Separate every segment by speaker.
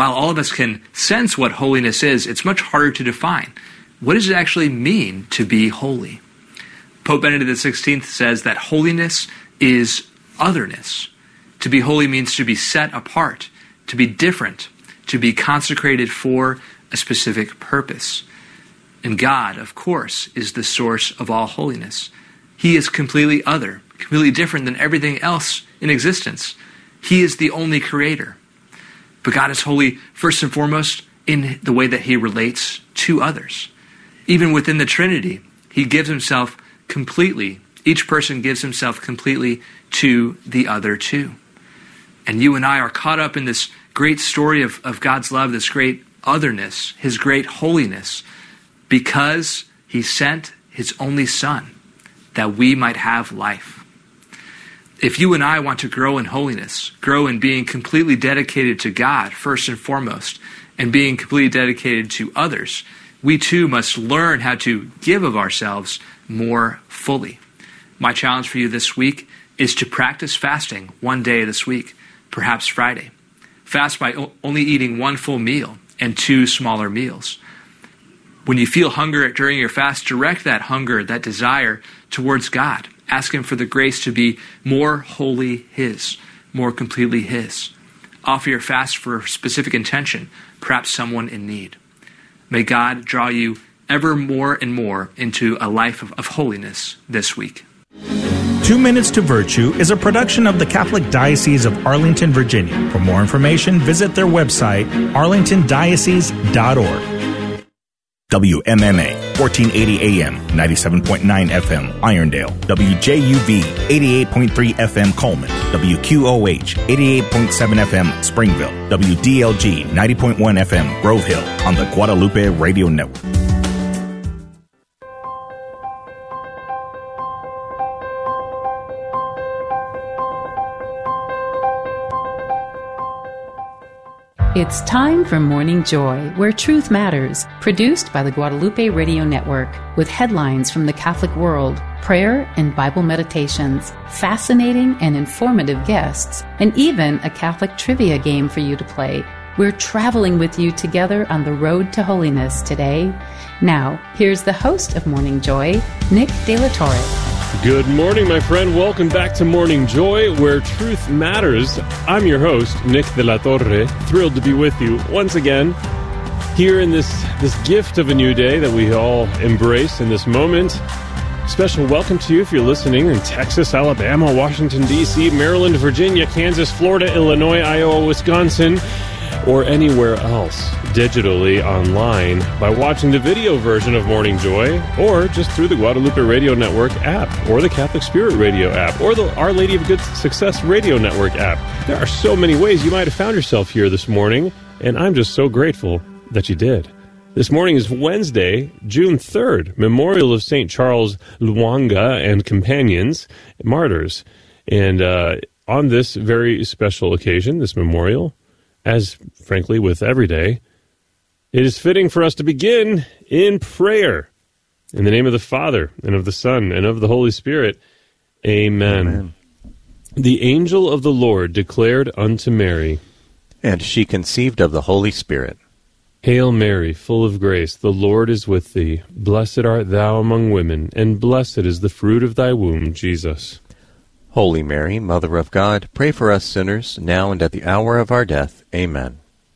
Speaker 1: while all of us can sense what holiness is, it's much harder to define. What does it actually mean to be holy? Pope Benedict XVI says that holiness is otherness. To be holy means to be set apart, to be different, to be consecrated for a specific purpose. And God, of course, is the source of all holiness. He is completely other, completely different than everything else in existence. He is the only creator. But God is holy first and foremost in the way that he relates to others. Even within the Trinity, he gives himself completely, each person gives himself completely to the other two. And you and I are caught up in this great story of God's love, this great otherness, his great holiness, because he sent his only Son that we might have life. If you and I want to grow in holiness, grow in being completely dedicated to God first and foremost, and being completely dedicated to others, we too must learn how to give of ourselves more fully. My challenge for you this week is to practice fasting one day this week, perhaps Friday. Fast by only eating one full meal and two smaller meals. When you feel hunger during your fast, direct that hunger, that desire towards God. Ask him for the grace to be more wholly his, more completely his. Offer your fast for a specific intention, perhaps someone in need. May God draw you ever more and more into a life of holiness this week.
Speaker 2: 2 Minutes to Virtue is a production of the Catholic Diocese of Arlington, Virginia. For more information, visit their website, arlingtondiocese.org. WMMA, 1480 AM, 97.9 FM, Irondale. WJUV, 88.3 FM, Coleman. WQOH, 88.7 FM, Springville. WDLG, 90.1 FM, Grove Hill, on the Guadalupe Radio Network.
Speaker 3: It's time for Morning Joy, where truth matters, produced by the Guadalupe Radio Network, with headlines from the Catholic world, prayer and Bible meditations, fascinating and informative guests, and even a Catholic trivia game for you to play. We're traveling with you together on the road to holiness today. Now, here's the host of Morning Joy, Nick De La Torre.
Speaker 4: Good morning, my friend. Welcome back to Morning Joy, where truth matters. I'm your host, Nick De La Torre. Thrilled to be with you once again here in this gift of a new day that we all embrace in this moment. Special welcome to you if you're listening in Texas, Alabama, Washington, D.C., Maryland, Virginia, Kansas, Florida, Illinois, Iowa, Wisconsin, or anywhere else digitally online by watching the video version of Morning Joy, or just through the Guadalupe Radio Network app, or the Catholic Spirit Radio app, or the Our Lady of Good Success Radio Network app. There are so many ways you might have found yourself here this morning, and I'm just so grateful that you did. This morning is Wednesday, June 3rd, memorial of St. Charles Lwanga and companions, martyrs. And on this very special occasion, this memorial, as frankly with every day, it is fitting for us to begin in prayer. In the name of the Father, and of the Son, and of the Holy Spirit. Amen. Amen. The angel of the Lord declared unto Mary,
Speaker 5: and she conceived of the Holy Spirit.
Speaker 4: Hail Mary, full of grace, the Lord is with thee. Blessed art thou among women, and blessed is the fruit of thy womb, Jesus.
Speaker 5: Holy Mary, Mother of God, pray for us sinners, now and at the hour of our death. Amen.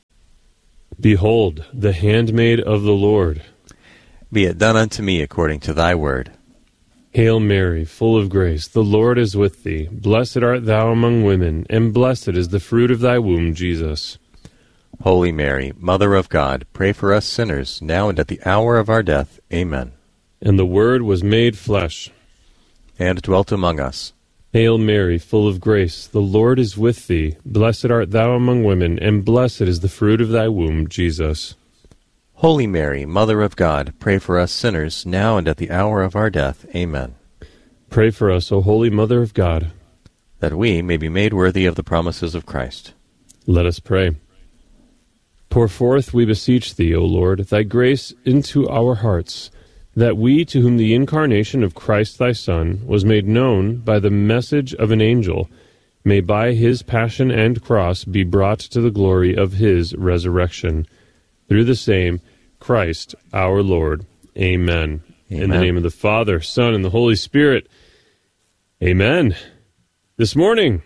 Speaker 4: Behold, the handmaid of the Lord.
Speaker 5: Be it done unto me according to thy word.
Speaker 4: Hail Mary, full of grace, the Lord is with thee. Blessed art thou among women, and blessed is the fruit of thy womb, Jesus.
Speaker 5: Holy Mary, Mother of God, pray for us sinners, now and at the hour of our death. Amen.
Speaker 4: And the Word was made flesh,
Speaker 5: and dwelt among us.
Speaker 4: Hail Mary, full of grace, the Lord is with thee. Blessed art thou among women, and blessed is the fruit of thy womb, Jesus.
Speaker 5: Holy Mary, Mother of God, pray for us sinners, now and at the hour of our death. Amen.
Speaker 4: Pray for us, O Holy Mother of God,
Speaker 5: that we may be made worthy of the promises of Christ.
Speaker 4: Let us pray. Pour forth, we beseech thee, O Lord, thy grace into our hearts, that we, to whom the incarnation of Christ thy Son was made known by the message of an angel, may by his passion and cross be brought to the glory of his resurrection. Through the same Christ our Lord. Amen. In the name of the Father, Son, and the Holy Spirit. Amen. This morning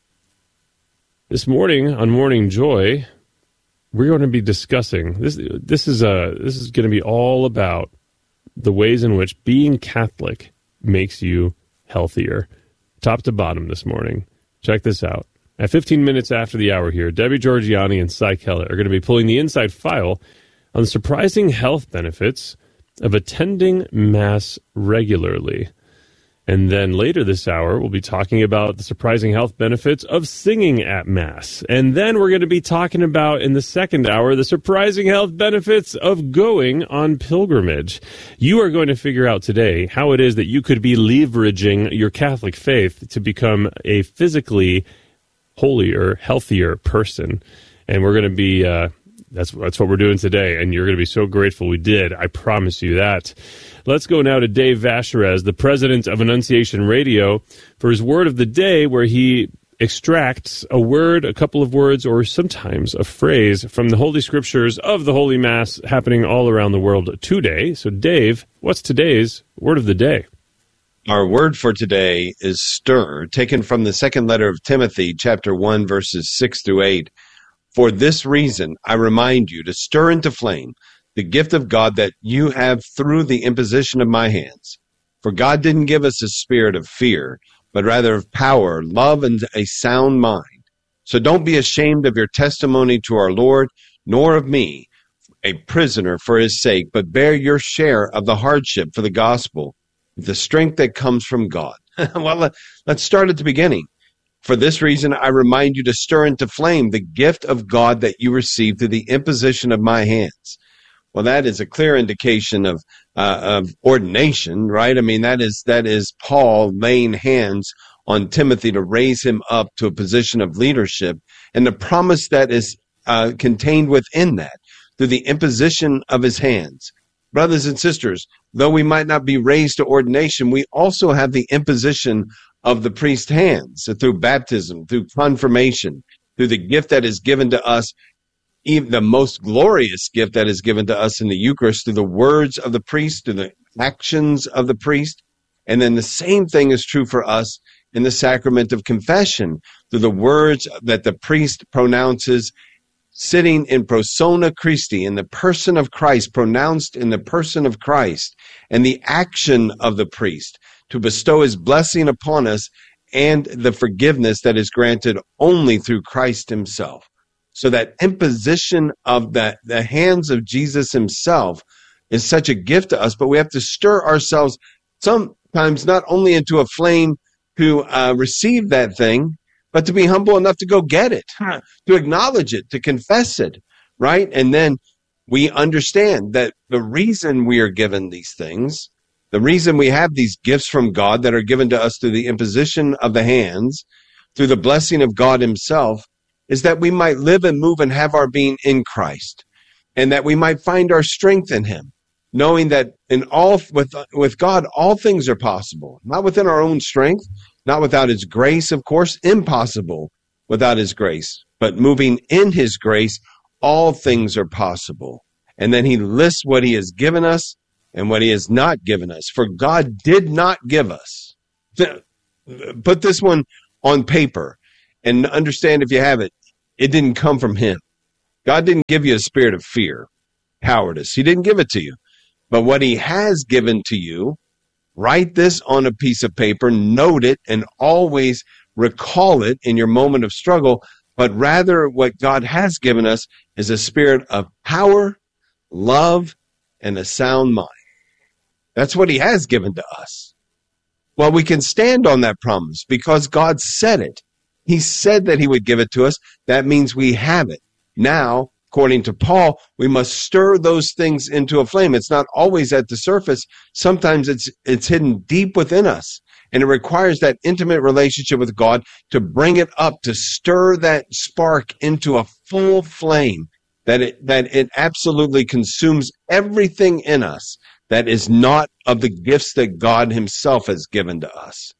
Speaker 4: on Morning Joy, we're going to be discussing this is going to be all about the ways in which being Catholic makes you healthier, top to bottom this morning. Check this out. At 15 minutes after the hour here, Debbie Georgianni and Cy Kellett are going to be pulling the inside file on the surprising health benefits of attending Mass regularly. And then later this hour, we'll be talking about the surprising health benefits of singing at Mass. And then we're going to be talking about, in the second hour, the surprising health benefits of going on pilgrimage. You are going to figure out today how it is that you could be leveraging your Catholic faith to become a physically holier, healthier person. And we're going to be... That's what we're doing today, and you're going to be so grateful we did. I promise you that. Let's go now to Dave Vacherez, the president of Annunciation Radio, for his word of the day, where he extracts a word, a couple of words, or sometimes a phrase from the Holy Scriptures of the Holy Mass happening all around the world today. So, Dave, what's today's word of the day?
Speaker 6: Our word for today is stir, taken from the second letter of Timothy, chapter 1, verses 6 through 8. For this reason, I remind you to stir into flame the gift of God that you have through the imposition of my hands. For God didn't give us a spirit of fear, but rather of power, love, and a sound mind. So don't be ashamed of your testimony to our Lord, nor of me, a prisoner for his sake, but bear your share of the hardship for the gospel, with the strength that comes from God. Well, let's start at the beginning. For this reason, I remind you to stir into flame the gift of God that you received through the imposition of my hands. Well, that is a clear indication of ordination, right? I mean, that is Paul laying hands on Timothy to raise him up to a position of leadership, and the promise that is contained within that through the imposition of his hands. Brothers and sisters, though we might not be raised to ordination, we also have the imposition of the priest's hands, through baptism, through confirmation, through the gift that is given to us, even the most glorious gift that is given to us in the Eucharist, through the words of the priest, through the actions of the priest. And then the same thing is true for us in the sacrament of confession, through the words that the priest pronounces, sitting in persona Christi, in the person of Christ, pronounced in the person of Christ, and the action of the priest to bestow his blessing upon us and the forgiveness that is granted only through Christ himself. So that imposition of the hands of Jesus himself is such a gift to us, but we have to stir ourselves sometimes not only into a flame to receive that thing, but to be humble enough to go get it, to acknowledge it, to confess it, right? And then we understand that the reason we are given these things, the reason we have these gifts from God that are given to us through the imposition of the hands, through the blessing of God himself, is that we might live and move and have our being in Christ, and that we might find our strength in him, knowing that with God, all things are possible, not within our own strength, not without his grace, of course, impossible without his grace, but moving in his grace, all things are possible. And then he lists what he has given us and what he has not given us. For God did not give us. Put this one on paper and understand, if you have it, it didn't come from him. God didn't give you a spirit of fear, cowardice. He didn't give it to you. But what he has given to you, write this on a piece of paper, note it, and always recall it in your moment of struggle. But rather, what God has given us is a spirit of power, love, and a sound mind. That's what he has given to us. Well, we can stand on that promise because God said it. He said that he would give it to us. That means we have it. Now, according to Paul, we must stir those things into a flame. It's not always at the surface. Sometimes it's hidden deep within us. And it requires that intimate relationship with God to bring it up, to stir that spark into a full flame, that it absolutely consumes everything in us that is not of the gifts that God himself has given to us.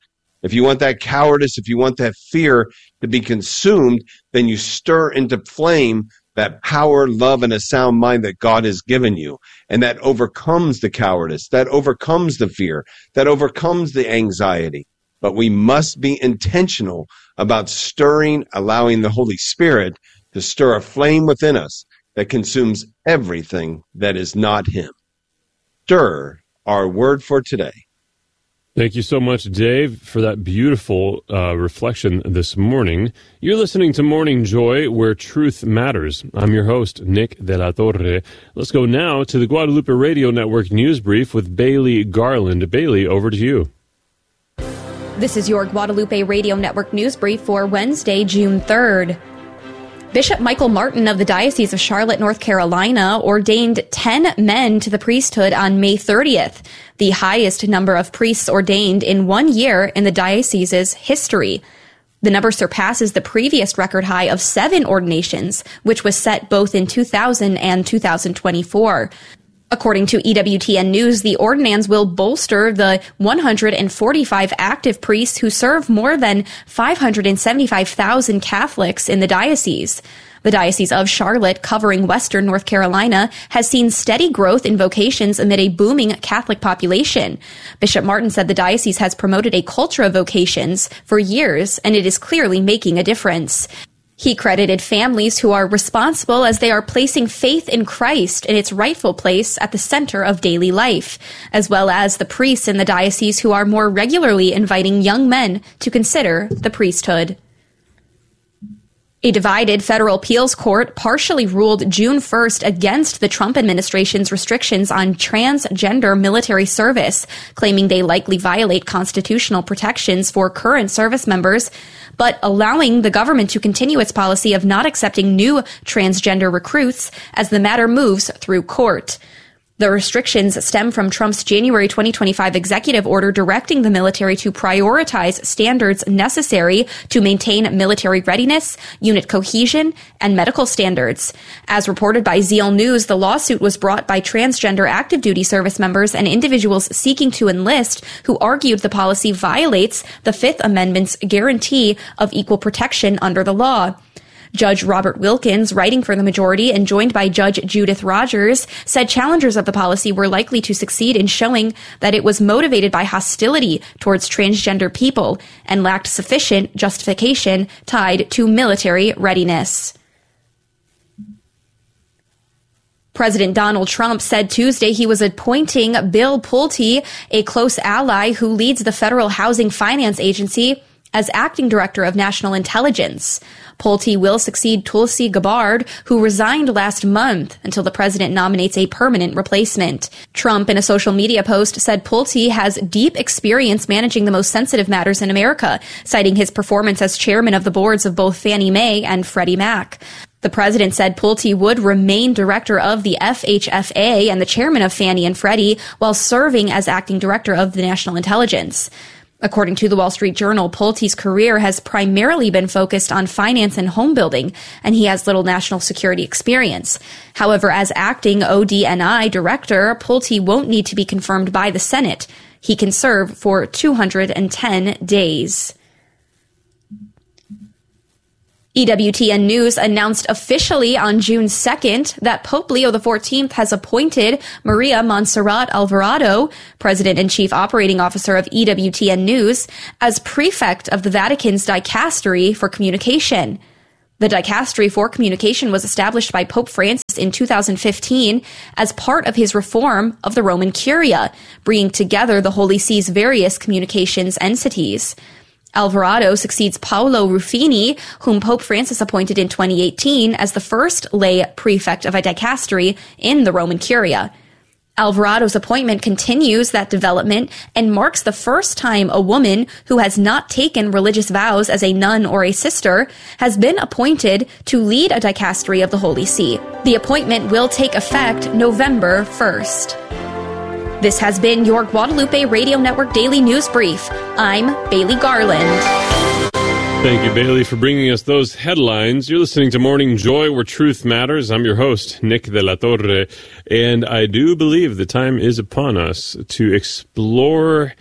Speaker 6: If you want that cowardice, if you want that fear to be consumed, then you stir into flame that power, love, and a sound mind that God has given you. And that overcomes the cowardice, that overcomes the fear, that overcomes the anxiety. But we must be intentional about stirring, allowing the Holy Spirit to stir a flame within us that consumes everything that is not Him. Stir, our word for today.
Speaker 4: Thank you so much, Dave, for that beautiful reflection this morning. You're listening to Morning Joy, where truth matters. I'm your host, Nick De La Torre. Let's go now to the Guadalupe Radio Network News Brief with Bailey Garland. Bailey, over to you.
Speaker 7: This is your Guadalupe Radio Network News Brief for Wednesday, June 3rd. Bishop Michael Martin of the Diocese of Charlotte, North Carolina, ordained 10 men to the priesthood on May 30th, the highest number of priests ordained in 1 year in the diocese's history. The number surpasses the previous record high of 7 ordinations, which was set both in 2000 and 2024. According to EWTN News, the ordinands will bolster the 145 active priests who serve more than 575,000 Catholics in the diocese. The Diocese of Charlotte, covering western North Carolina, has seen steady growth in vocations amid a booming Catholic population. Bishop Martin said the diocese has promoted a culture of vocations for years, and it is clearly making a difference. He credited families who are responsible as they are placing faith in Christ in its rightful place at the center of daily life, as well as the priests in the diocese who are more regularly inviting young men to consider the priesthood. A divided federal appeals court partially ruled June 1st against the Trump administration's restrictions on transgender military service, claiming they likely violate constitutional protections for current service members, but allowing the government to continue its policy of not accepting new transgender recruits as the matter moves through court. The restrictions stem from Trump's January 2025 executive order directing the military to prioritize standards necessary to maintain military readiness, unit cohesion, and medical standards. As reported by Zeal News, the lawsuit was brought by transgender active duty service members and individuals seeking to enlist who argued the policy violates the Fifth Amendment's guarantee of equal protection under the law. Judge Robert Wilkins, writing for the majority and joined by Judge Judith Rogers, said challengers of the policy were likely to succeed in showing that it was motivated by hostility towards transgender people and lacked sufficient justification tied to military readiness. President Donald Trump said Tuesday he was appointing Bill Pulte, a close ally who leads the Federal Housing Finance Agency, as acting director of national intelligence. Pulte will succeed Tulsi Gabbard, who resigned last month, until the president nominates a permanent replacement. Trump, in a social media post, said Pulte has deep experience managing the most sensitive matters in America, citing his performance as chairman of the boards of both Fannie Mae and Freddie Mac. The president said Pulte would remain director of the FHFA and the chairman of Fannie and Freddie while serving as acting director of the national intelligence. According to the Wall Street Journal, Pulte's career has primarily been focused on finance and home building, and he has little national security experience. However, as acting ODNI director, Pulte won't need to be confirmed by the Senate. He can serve for 210 days. EWTN News announced officially on June 2nd that Pope Leo XIV has appointed Maria Montserrat Alvarado, President and Chief Operating Officer of EWTN News, as prefect of the Vatican's Dicastery for Communication. The Dicastery for Communication was established by Pope Francis in 2015 as part of his reform of the Roman Curia, bringing together the Holy See's various communications entities. Alvarado succeeds Paolo Ruffini, whom Pope Francis appointed in 2018 as the first lay prefect of a dicastery in the Roman Curia. Alvarado's appointment continues that development and marks the first time a woman who has not taken religious vows as a nun or a sister has been appointed to lead a dicastery of the Holy See. The appointment will take effect November 1st. This has been your Guadalupe Radio Network Daily News Brief. I'm Bailey Garland.
Speaker 4: Thank you, Bailey, for bringing us those headlines. You're listening to Morning Joy, where truth matters. I'm your host, Nick De La Torre, and I do believe the time is upon us to explore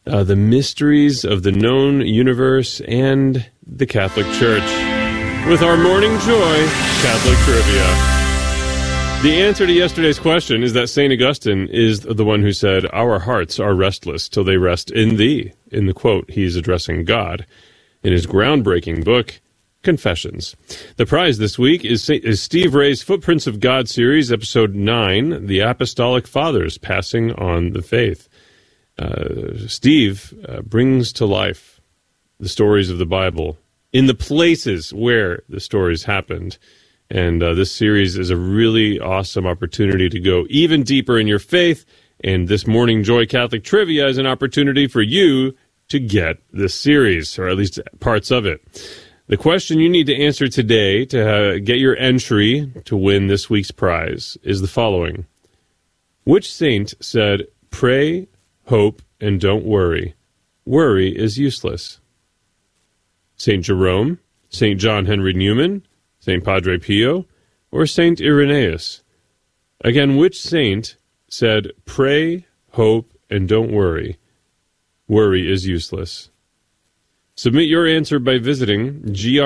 Speaker 4: the mysteries of the known universe and the Catholic Church with our Morning Joy Catholic Trivia. The answer to yesterday's question is that St. Augustine is the one who said, "Our hearts are restless till they rest in thee." In the quote, he's addressing God in his groundbreaking book, Confessions. The prize this week is Steve Ray's Footprints of God series, episode 9, The Apostolic Fathers, Passing on the Faith. Steve brings to life the stories of the Bible in the places where the stories happened. And this series is a really awesome opportunity to go even deeper in your faith. And this Morning Joy Catholic Trivia is an opportunity for you to get this series, or at least parts of it. The question you need to answer today to get your entry to win this week's prize is the following. Which saint said, "Pray, hope, and don't worry. Worry is useless"? St. Jerome, St. John Henry Newman, St. Padre Pio, or St. Irenaeus? Again, which saint said, "Pray, hope, and don't worry. Worry is useless"? Submit your answer by visiting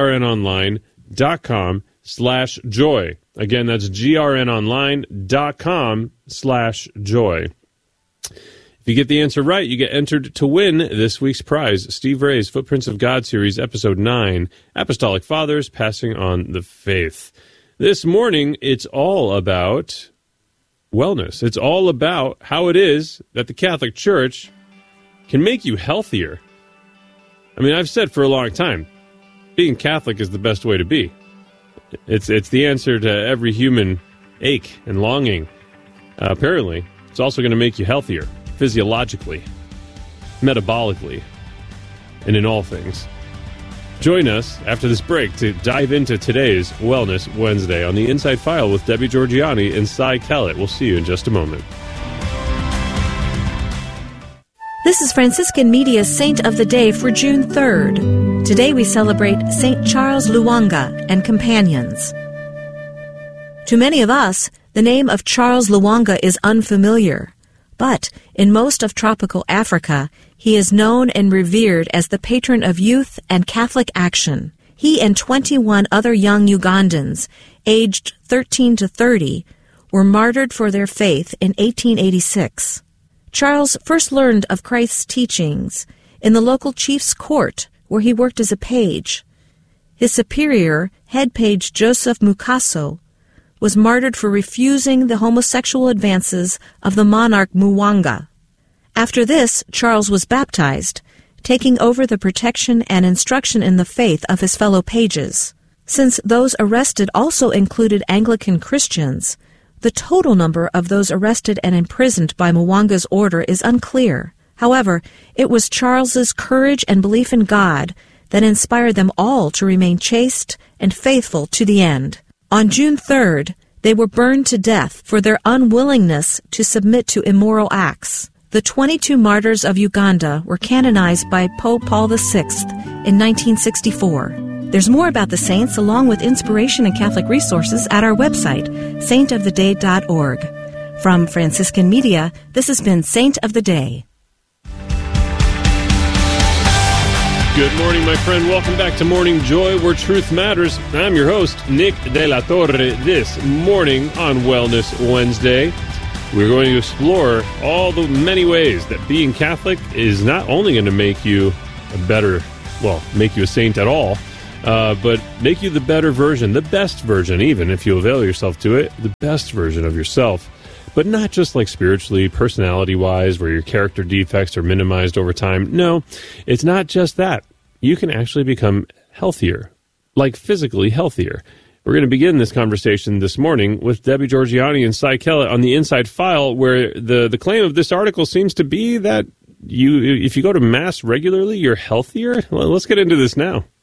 Speaker 4: grnonline.com/joy. Again, that's grnonline.com/joy. If you get the answer right, you get entered to win this week's prize, Steve Ray's Footprints of God series, episode 9, Apostolic Fathers, Passing on the Faith. This morning, it's all about wellness. It's all about how it is that the Catholic Church can make you healthier. I mean, I've said for a long time, being Catholic is the best way to be. It's the answer to every human ache and longing. Apparently, it's also going to make you healthier. Physiologically, metabolically, and in all things. Join us after this break to dive into today's Wellness Wednesday on the Inside File with Debbie Georgianni and Cy Kellett. We'll see you in just a moment.
Speaker 8: This is Franciscan Media's Saint of the Day for June 3rd. Today we celebrate St. Charles Lwanga and companions. To many of us, the name of Charles Lwanga is unfamiliar. But in most of tropical Africa, he is known and revered as the patron of youth and Catholic action. He and 21 other young Ugandans, aged 13 to 30, were martyred for their faith in 1886. Charles first learned of Christ's teachings in the local chief's court, where he worked as a page. His superior, head page Joseph Mukaso, was martyred for refusing the homosexual advances of the monarch Mwanga. After this, Charles was baptized, taking over the protection and instruction in the faith of his fellow pages. Since those arrested also included Anglican Christians, the total number of those arrested and imprisoned by Mwanga's order is unclear. However, it was Charles's courage and belief in God that inspired them all to remain chaste and faithful to the end. On June 3rd, they were burned to death for their unwillingness to submit to immoral acts. The 22 martyrs of Uganda were canonized by Pope Paul VI in 1964. There's more about the saints along with inspiration and Catholic resources at our website, saintoftheday.org. From Franciscan Media, this has been Saint of the Day.
Speaker 4: Good morning, my friend. Welcome back to Morning Joy, where truth matters. I'm your host, Nick De La Torre. This morning on Wellness Wednesday, we're going to explore all the many ways that being Catholic is not only going to make you make you a saint at all, but make you the better version, the best version, even if you avail yourself to it, the best version of yourself. But not just like spiritually, personality-wise, where your character defects are minimized over time. No, it's not just that. You can actually become healthier, like physically healthier. We're going to begin this conversation this morning with Debbie Georgianni and Cy Kellett on the Inside File, where the claim of this article seems to be that if you go to Mass regularly, you're healthier. Well, let's get into this now.